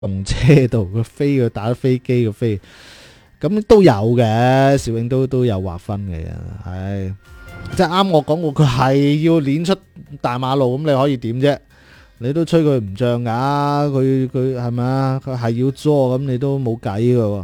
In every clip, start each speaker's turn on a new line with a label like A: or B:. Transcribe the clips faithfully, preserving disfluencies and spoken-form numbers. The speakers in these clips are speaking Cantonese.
A: 動車度個飛，佢打咗飛機個飛，咁都有嘅，攝影都都有劃分嘅，係即係啱我講過，佢係要練出大馬路，咁你可以點啫？你都吹佢唔脹噶，佢佢係咪啊？佢係要做，咁你都冇計噶。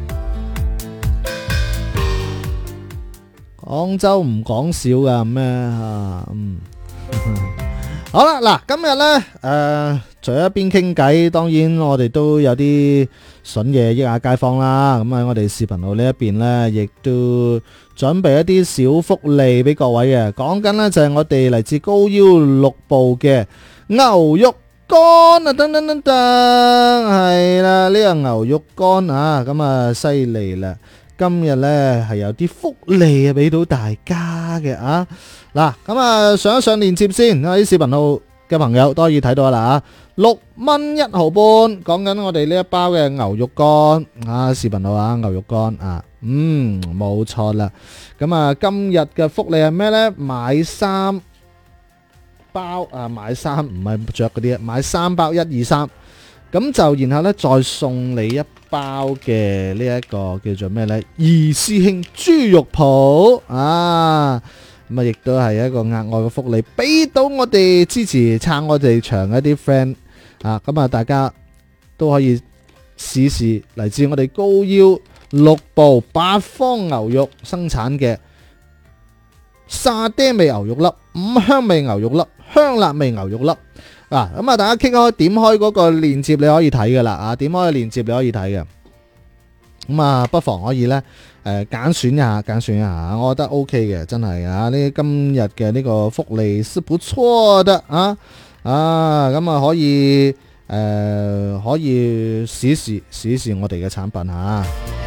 A: 廣州唔講笑噶咩啊？嗯。好啦，嗱，今日呢，誒、呃，除咗一邊傾偈，當然我哋都有啲筍嘢益下街坊啦。咁喺我哋視頻號呢一邊呢，亦都準備一啲小福利俾各位嘅。講緊呢，就係我哋嚟自高腰六部嘅牛肉乾啊，噔噔噔噔，係啦，呢個牛肉乾啊，咁啊犀利啦！今日呢係有啲福利啊，俾到大家嘅啊！嗱，咁啊上一上鏈接先，喺視頻號嘅朋友都可以睇到啦啊，六蚊一毫半，講緊我哋呢一包嘅牛肉乾啊，視頻號啊，牛肉乾啊，嗯，冇錯啦。咁啊，今日嘅福利係咩呢？買三包啊，買三唔係着嗰啲啊，買三包一二三，咁就然後呢再送你一包嘅呢一個叫做咩呢？二師兄豬肉鋪啊！咁啊，亦都係一個額外嘅福利，俾到我哋支持撐我哋場一啲 friend 啊！咁啊，大家都可以試試嚟自我哋高腰六部八方牛肉生產嘅沙爹味牛肉粒、五香味牛肉粒、香辣味牛肉粒啊！咁啊，大家傾開點開嗰個鏈接，你可以睇噶啦啊！點開個鏈接你可以睇嘅，咁啊，不妨可以呢。誒，揀選一下，揀選一下，我覺得 O K 嘅，真係啊！呢今日嘅呢個福利是不錯的啊啊，咁啊可以誒、呃、可以試試試試我哋嘅產品吓。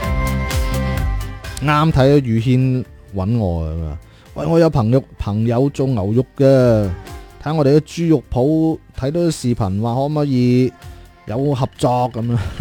A: 啱睇到宇軒揾我啊，喂，我有朋友朋友做牛肉嘅，睇下我哋嘅豬肉鋪，睇到啲視頻話可唔可以有合作咁啊？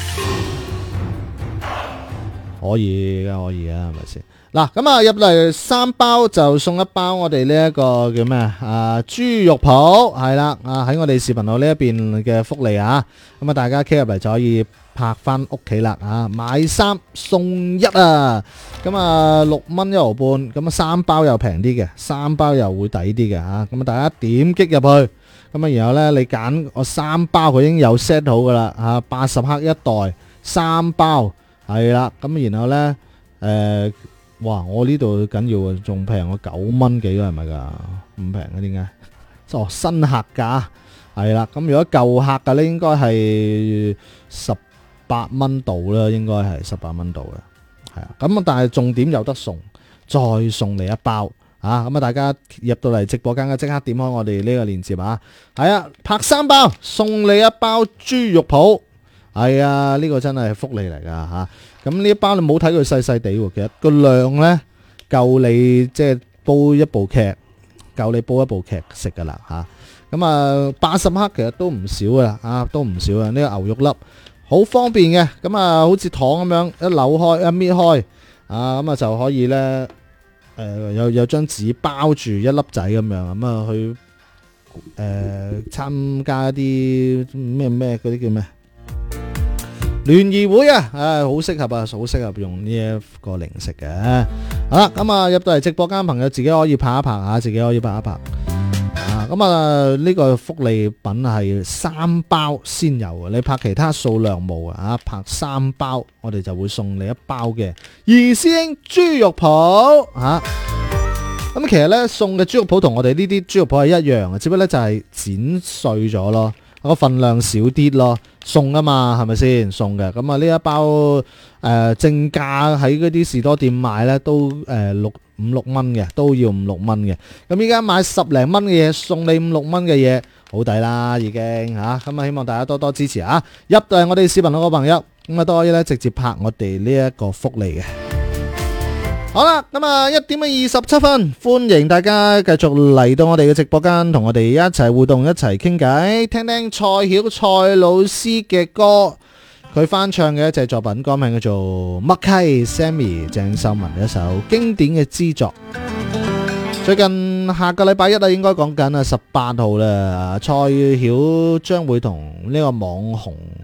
A: 可以嘅，可以啊，係咪先？嗱，咁啊入嚟三包就送一包我哋呢一個叫咩啊？豬肉鋪係啦，啊喺我哋視頻號呢一邊嘅福利啊，咁啊大家 K 入嚟就可以拍翻屋企啦啊！買三送一啊，咁啊六蚊一毫半，咁啊三包又平啲嘅，三包又會抵啲嘅吓，咁啊大家點擊入去，咁啊然後呢，你揀我三包，佢已經有 set 好噶啦吓，八十克一袋，三包。係啦，咁然後呢，誒、呃，哇！我呢度緊要啊，仲平我九蚊幾啊，係咪噶？唔平啊？點解？哦，新客價係啦，咁如果舊客嘅呢，應該係十八蚊度啦，應該係十八蚊度嘅，係啊。咁啊，但係重點有得送，再送你一包啊！咁啊，大家入到嚟直播間嘅即刻點開我哋呢個鏈接啊！係啊，拍三包送你一包豬肉脯。係啊，呢個真係福利嚟噶吓。咁呢一包你冇睇佢細細地喎，其實個量呢夠你即係煲一部劇，夠你煲一部劇食噶啦吓。咁啊，八十克其實都唔少噶啦，啊都唔少啊。呢個牛肉粒好方便嘅，咁啊好似糖咁樣一扭開一搣開啊，咁啊就可以呢，誒有有張紙包住一粒仔咁樣，咁啊去誒參加一啲咩咩嗰啲叫咩？聯誼會啊，誒，好適合啊，好適合用呢一個零食嘅。好啦，咁啊入到嚟直播間朋友自己可以拍一拍啊，自己可以拍一拍啊。咁啊呢個福利品係三包先有嘅，你拍其他數量冇啊，拍三包我哋就會送你一包嘅二師兄豬肉脯啊。咁其實呢，送嘅豬肉脯同我哋呢啲豬肉脯係一樣嘅，只不過呢就係剪碎咗咯。個份量少啲咯，送啊嘛，係咪先送嘅？咁啊呢一包誒、呃、正價喺嗰啲士多店買呢都誒、呃、六五六蚊嘅，都要五六蚊嘅。咁依家買十零蚊嘅嘢，送你五六蚊嘅嘢，好抵啦已經吓。咁啊希望大家多多支持啊！入到係我哋視頻號嘅朋友，咁啊都可以咧直接拍我哋呢一個福利嘅。好啦，咁啊一點二十七分，歡迎大家繼續嚟到我哋嘅直播間，同我哋一齊互動，一齊傾偈，聽聽蔡曉蔡老師嘅歌，佢翻唱嘅一隻作品，歌名叫做《默契》，Sammy 鄭秀文一首經典嘅之作。最近下個禮拜一啊，應該講緊啊十八號啦，蔡曉將會同呢個網紅